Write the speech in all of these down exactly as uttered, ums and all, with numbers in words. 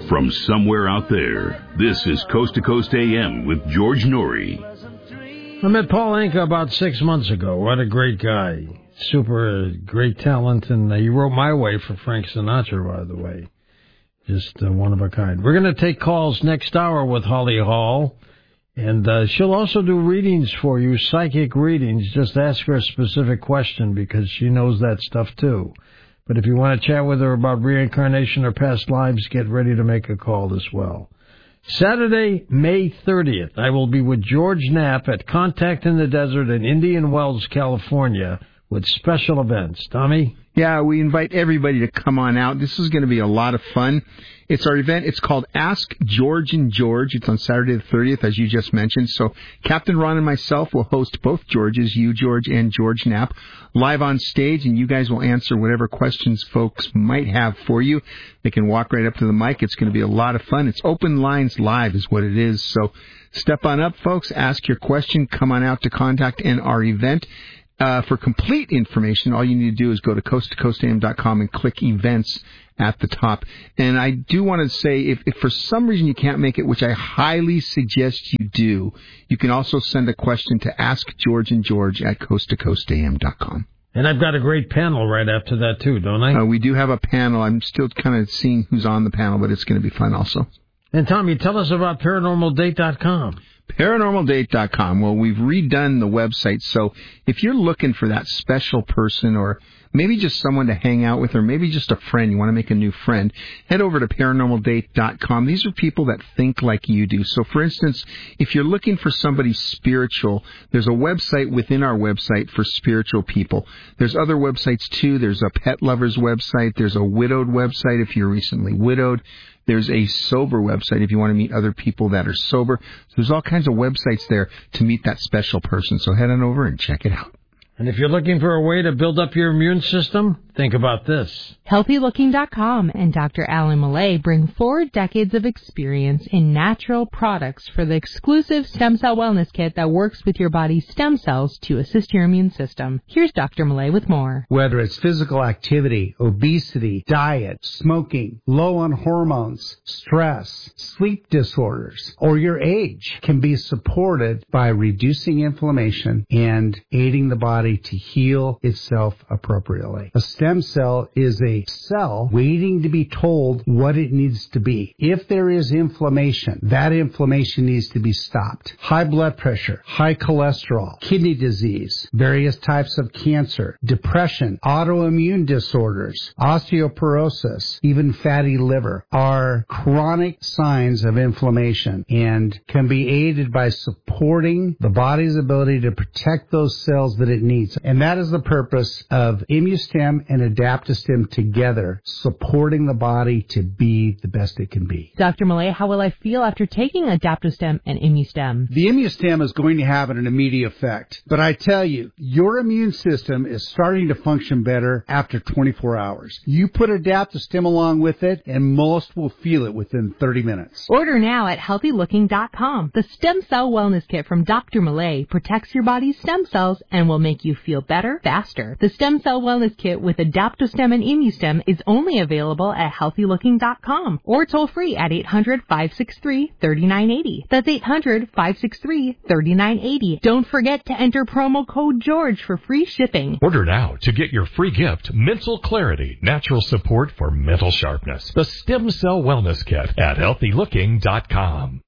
From somewhere out there, this is Coast to Coast A M with George Norrie. I met Paul Anka about six months ago. What a great guy. Super great talent, and uh, he wrote My Way for Frank Sinatra, by the way. Just uh, one of a kind. We're going to take calls next hour with Holly Hall, and uh, she'll also do readings for you, psychic readings. Just ask her a specific question because she knows that stuff too. But if you want to chat with her about reincarnation or past lives, get ready to make a call as well. Saturday, May thirtieth, I will be with George Knapp at Contact in the Desert in Indian Wells, California, with special events. Tommy? Yeah, we invite everybody to come on out. This is going to be a lot of fun. It's our event. It's called Ask George and George. It's on Saturday the thirtieth, as you just mentioned. So Captain Ron and myself will host both Georges, you, George, and George Knapp, live on stage, and you guys will answer whatever questions folks might have for you. They can walk right up to the mic. It's going to be a lot of fun. It's open lines live is what it is. So step on up, folks. Ask your question. Come on out to Contact in our event. Uh, for complete information, all you need to do is go to coast to coast a m dot com and click events at the top. And I do want to say, if, if for some reason you can't make it, which I highly suggest you do, you can also send a question to Ask George and George at coast to coast a m dot com. And I've got a great panel right after that, too, don't I? Uh, we do have a panel. I'm still kind of seeing who's on the panel, but it's going to be fun also. And, Tommy, tell us about paranormal date dot com. paranormal date dot com. Well, we've redone the website, so if you're looking for that special person or maybe just someone to hang out with or maybe just a friend, you want to make a new friend, head over to paranormal date dot com. These are people that think like you do. So, for instance, if you're looking for somebody spiritual, there's a website within our website for spiritual people. There's other websites, too. There's a pet lovers website. There's a widowed website if you're recently widowed. There's a sober website if you want to meet other people that are sober. So there's all kinds of websites there to meet that special person. So head on over and check it out. And if you're looking for a way to build up your immune system, think about this. healthy looking dot com and Doctor Alan Millay bring four decades of experience in natural products for the exclusive Stem Cell Wellness Kit that works with your body's stem cells to assist your immune system. Here's Doctor Millay with more. Whether it's physical activity, obesity, diet, smoking, low on hormones, stress, sleep disorders, or your age can be supported by reducing inflammation and aiding the body to heal itself appropriately. A stem cell is a cell waiting to be told what it needs to be. If there is inflammation, that inflammation needs to be stopped. High blood pressure, high cholesterol, kidney disease, various types of cancer, depression, autoimmune disorders, osteoporosis, even fatty liver are chronic signs of inflammation and can be aided by supporting the body's ability to protect those cells that it needs. And that is the purpose of ImmuStem and AdaptoStem together, supporting the body to be the best it can be. Doctor Millay, how will I feel after taking AdaptoStem and ImmuStem? The ImmuStem is going to have an immediate effect. But I tell you, your immune system is starting to function better after twenty-four hours. You put AdaptoStem along with it, and most will feel it within thirty minutes. Order now at healthy looking dot com. The Stem Cell Wellness Kit from Doctor Millay protects your body's stem cells and will make you feel better faster. The Stem Cell Wellness Kit with AdaptoStem and ImmuStem is only available at healthy looking dot com or toll free at eight hundred, five six three, three nine eight zero. That's eight hundred, five six three, three nine eight zero. Don't forget to enter promo code George for free shipping. Order now to get your free gift, Mental Clarity, natural support for mental sharpness. The Stem Cell Wellness Kit at healthy looking dot com.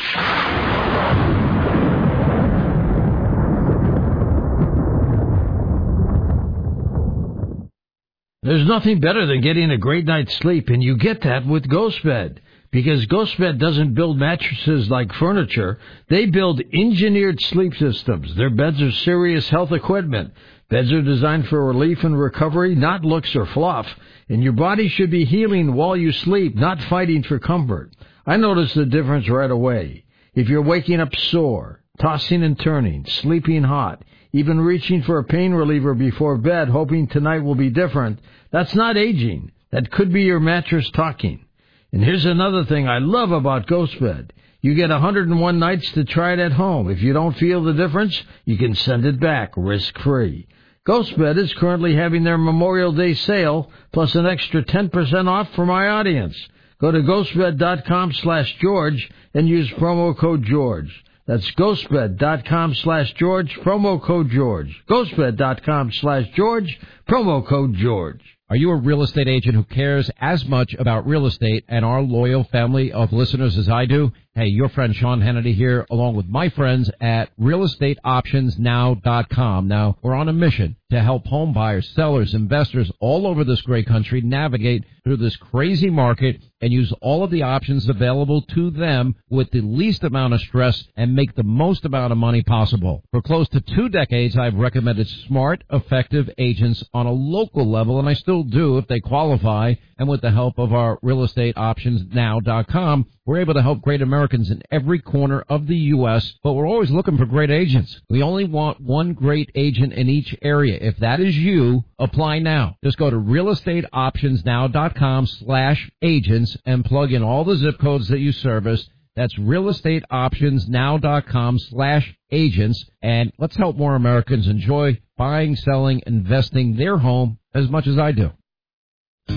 There's nothing better than getting a great night's sleep, and you get that with GhostBed. Because GhostBed doesn't build mattresses like furniture. They build engineered sleep systems. Their beds are serious health equipment. Beds are designed for relief and recovery, not looks or fluff. And your body should be healing while you sleep, not fighting for comfort. I noticed the difference right away. If you're waking up sore, tossing and turning, sleeping hot, even reaching for a pain reliever before bed, hoping tonight will be different, that's not aging. That could be your mattress talking. And here's another thing I love about GhostBed. You get one hundred one nights to try it at home. If you don't feel the difference, you can send it back risk-free. GhostBed is currently having their Memorial Day sale, plus an extra ten percent off for my audience. Go to ghostbed.com slash George and use promo code George. That's ghostbed.com slash George, promo code George. ghostbed.com slash George, promo code George. Are you a real estate agent who cares as much about real estate and our loyal family of listeners as I do? Hey, your friend Sean Hannity here, along with my friends at real estate options now dot com. Now, we're on a mission to help home buyers, sellers, investors all over this great country navigate through this crazy market and use all of the options available to them with the least amount of stress and make the most amount of money possible. For close to two decades, I've recommended smart, effective agents on a local level, and I still do if they qualify. And with the help of our real estate options now dot com, we're able to help great Americans in every corner of the U S, but we're always looking for great agents. We only want one great agent in each area. If that is you, apply now. Just go to real estate options now dot com slash agents and plug in all the zip codes that you service. That's real estate options now dot com slash agents, and let's help more Americans enjoy buying, selling, investing their home as much as I do.